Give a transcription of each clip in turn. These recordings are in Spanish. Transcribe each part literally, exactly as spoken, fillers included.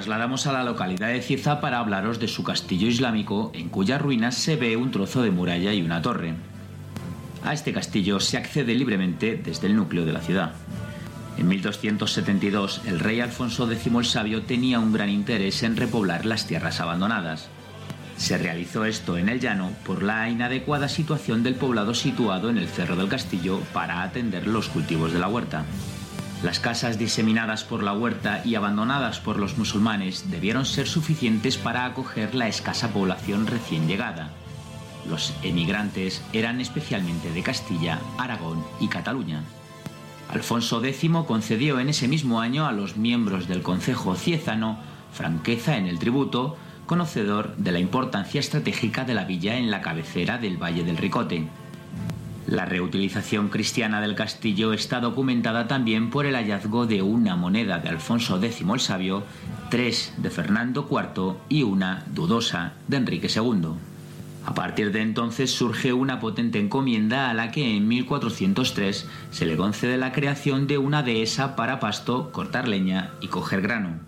trasladamos a la localidad de Cieza para hablaros de su castillo islámico, en cuyas ruinas se ve un trozo de muralla y una torre. A este castillo se accede libremente desde el núcleo de la ciudad. En mil doscientos setenta y dos, el rey Alfonso décimo el Sabio tenía un gran interés en repoblar las tierras abandonadas. Se realizó esto en el llano por la inadecuada situación del poblado situado en el cerro del castillo para atender los cultivos de la huerta. Las casas diseminadas por la huerta y abandonadas por los musulmanes debieron ser suficientes para acoger la escasa población recién llegada. Los emigrantes eran especialmente de Castilla, Aragón y Cataluña. Alfonso décimo concedió en ese mismo año a los miembros del concejo ciezano franqueza en el tributo, conocedor de la importancia estratégica de la villa en la cabecera del Valle del Ricote. La reutilización cristiana del castillo está documentada también por el hallazgo de una moneda de Alfonso décimo el Sabio, tres de Fernando cuarto y una dudosa de Enrique segundo. A partir de entonces surge una potente encomienda a la que en mil cuatrocientos tres se le concede la creación de una dehesa para pasto, cortar leña y coger grano.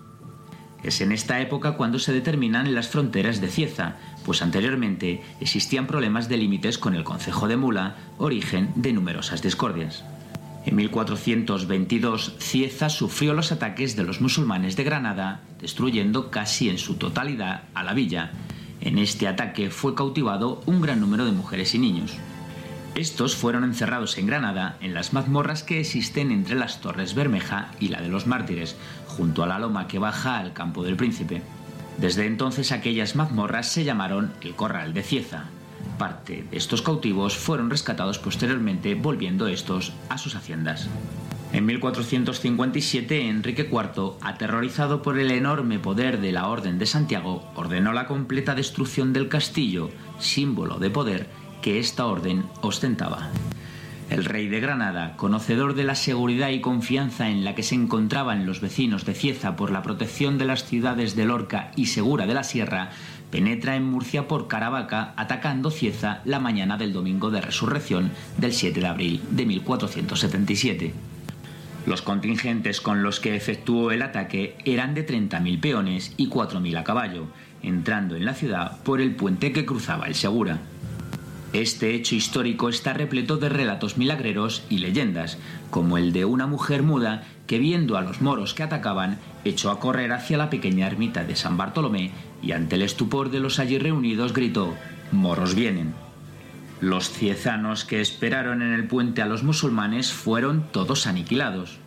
Es en esta época cuando se determinan las fronteras de Cieza, pues anteriormente existían problemas de límites con el concejo de Mula, origen de numerosas discordias. En mil cuatrocientos veintidós, Cieza sufrió los ataques de los musulmanes de Granada, destruyendo casi en su totalidad a la villa. En este ataque fue cautivado un gran número de mujeres y niños. Estos fueron encerrados en Granada en las mazmorras que existen entre las Torres Bermeja y la de los Mártires, junto a la loma que baja al Campo del Príncipe. Desde entonces aquellas mazmorras se llamaron el Corral de Cieza. Parte de estos cautivos fueron rescatados posteriormente, volviendo estos a sus haciendas. En mil cuatrocientos cincuenta y siete, Enrique cuarto, aterrorizado por el enorme poder de la Orden de Santiago, ordenó la completa destrucción del castillo, símbolo de poder que esta orden ostentaba. El rey de Granada, conocedor de la seguridad y confianza en la que se encontraban los vecinos de Cieza por la protección de las ciudades de Lorca y Segura de la Sierra, penetra en Murcia por Caravaca, atacando Cieza la mañana del domingo de resurrección del siete de abril de mil cuatrocientos setenta y siete. Los contingentes con los que efectuó el ataque eran de treinta mil peones y cuatro mil a caballo, entrando en la ciudad por el puente que cruzaba el Segura. Este hecho histórico está repleto de relatos milagreros y leyendas, como el de una mujer muda que, viendo a los moros que atacaban, echó a correr hacia la pequeña ermita de San Bartolomé y, ante el estupor de los allí reunidos, gritó: «¡Moros vienen!». Los ciezanos que esperaron en el puente a los musulmanes fueron todos aniquilados.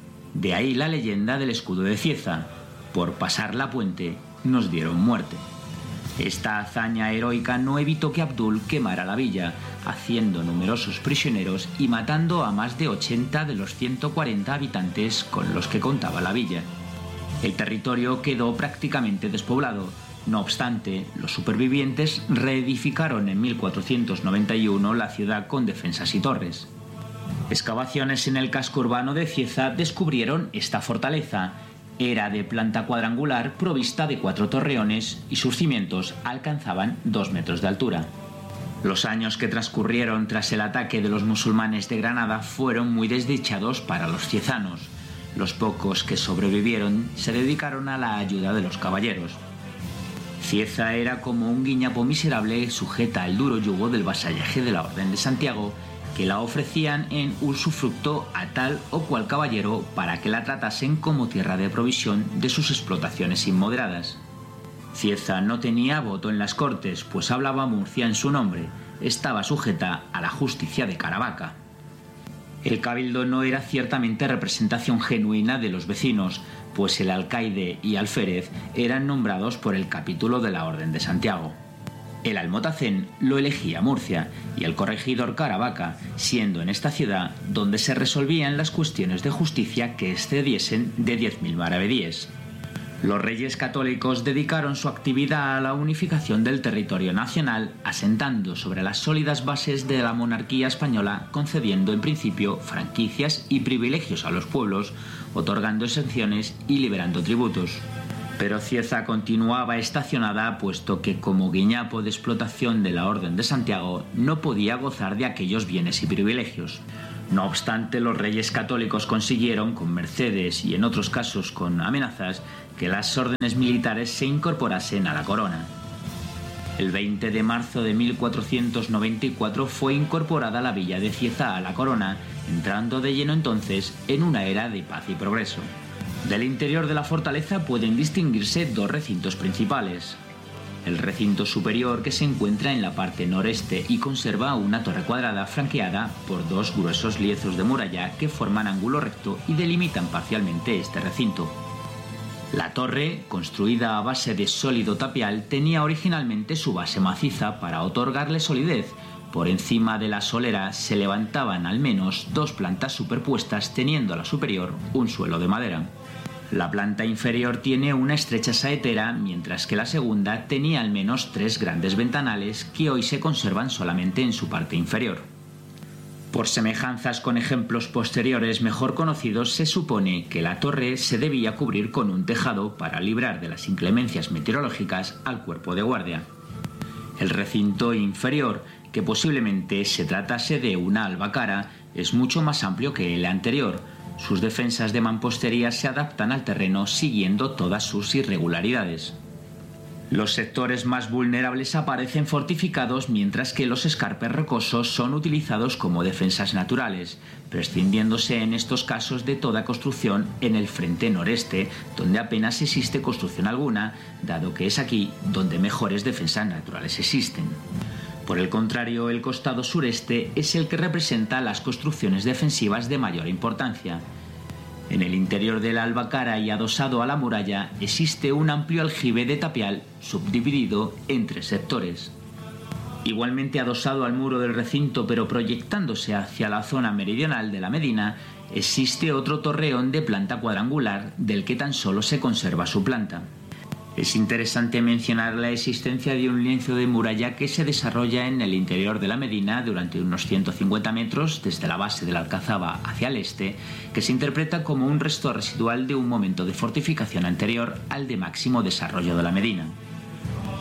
De ahí la leyenda del escudo de Cieza: «Por pasar la puente nos dieron muerte». Esta hazaña heroica no evitó que Abdul quemara la villa, haciendo numerosos prisioneros y matando a más de ochenta de los ciento cuarenta habitantes con los que contaba la villa. El territorio quedó prácticamente despoblado. No obstante, los supervivientes reedificaron en mil cuatrocientos noventa y uno la ciudad con defensas y torres. Excavaciones en el casco urbano de Cieza descubrieron esta fortaleza. Era de planta cuadrangular, provista de cuatro torreones, y sus cimientos alcanzaban dos metros de altura. Los años que transcurrieron tras el ataque de los musulmanes de Granada fueron muy desdichados para los ciezanos. Los pocos que sobrevivieron se dedicaron a la ayuda de los caballeros. Cieza era como un guiñapo miserable sujeta al duro yugo del vasallaje de la Orden de Santiago, que la ofrecían en usufructo a tal o cual caballero para que la tratasen como tierra de provisión de sus explotaciones inmoderadas. Cieza no tenía voto en las Cortes, pues hablaba Murcia en su nombre, estaba sujeta a la justicia de Caravaca. El cabildo no era ciertamente representación genuina de los vecinos, pues el alcaide y alférez eran nombrados por el capítulo de la Orden de Santiago. El almotacén lo elegía Murcia y el corregidor Caravaca, siendo en esta ciudad donde se resolvían las cuestiones de justicia que excediesen de diez mil maravedíes. Los reyes católicos dedicaron su actividad a la unificación del territorio nacional, asentando sobre las sólidas bases de la monarquía española, concediendo en principio franquicias y privilegios a los pueblos, otorgando exenciones y liberando tributos. Pero Cieza continuaba estacionada, puesto que como guiñapo de explotación de la Orden de Santiago no podía gozar de aquellos bienes y privilegios. No obstante, los reyes católicos consiguieron, con mercedes y en otros casos con amenazas, que las órdenes militares se incorporasen a la corona. El veinte de marzo de mil cuatrocientos noventa y cuatro fue incorporada la villa de Cieza a la corona, entrando de lleno entonces en una era de paz y progreso. Del interior de la fortaleza pueden distinguirse dos recintos principales. El recinto superior, que se encuentra en la parte noreste y conserva una torre cuadrada flanqueada por dos gruesos lienzos de muralla que forman ángulo recto y delimitan parcialmente este recinto. La torre, construida a base de sólido tapial, tenía originalmente su base maciza para otorgarle solidez. Por encima de la solera se levantaban al menos dos plantas superpuestas, teniendo a la superior un suelo de madera. La planta inferior tiene una estrecha saetera, mientras que la segunda tenía al menos tres grandes ventanales que hoy se conservan solamente en su parte inferior. Por semejanzas con ejemplos posteriores mejor conocidos, se supone que la torre se debía cubrir con un tejado para librar de las inclemencias meteorológicas al cuerpo de guardia. El recinto inferior, que posiblemente se tratase de una albacara, es mucho más amplio que el anterior. Sus defensas de mampostería se adaptan al terreno siguiendo todas sus irregularidades. Los sectores más vulnerables aparecen fortificados, mientras que los escarpes rocosos son utilizados como defensas naturales, prescindiéndose en estos casos de toda construcción en el frente noreste, donde apenas existe construcción alguna, dado que es aquí donde mejores defensas naturales existen. Por el contrario, el costado sureste es el que representa las construcciones defensivas de mayor importancia. En el interior de la albacara y adosado a la muralla existe un amplio aljibe de tapial subdividido en tres sectores. Igualmente adosado al muro del recinto, pero proyectándose hacia la zona meridional de la medina, existe otro torreón de planta cuadrangular del que tan solo se conserva su planta. Es interesante mencionar la existencia de un lienzo de muralla que se desarrolla en el interior de la medina durante unos ciento cincuenta metros desde la base de la Alcazaba hacia el este, que se interpreta como un resto residual de un momento de fortificación anterior al de máximo desarrollo de la medina.